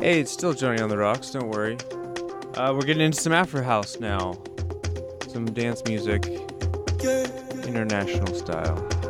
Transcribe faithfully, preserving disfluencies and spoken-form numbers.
Hey, it's still Johnny on the Rocks, don't worry. Uh, we're getting into some Afro House now. Some dance music, international style.